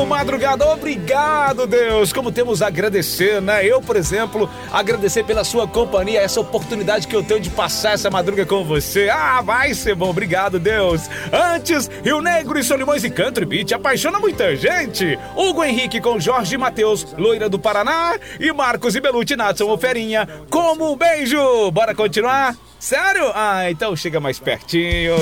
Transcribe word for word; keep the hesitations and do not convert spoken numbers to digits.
Madrugada, obrigado, Deus, como temos a agradecer, né? Eu, por exemplo, agradecer pela sua companhia, essa oportunidade que eu tenho de passar essa madruga com você. Ah, vai ser bom, obrigado, Deus. Antes, Rio Negro e Solimões e Country Beat apaixona muita gente. Hugo Henrique com Jorge Mateus, Loira do Paraná, e Marcos e Belucci, Natson Oferinha, como um beijo. Bora continuar? Sério? Ah, então chega mais pertinho.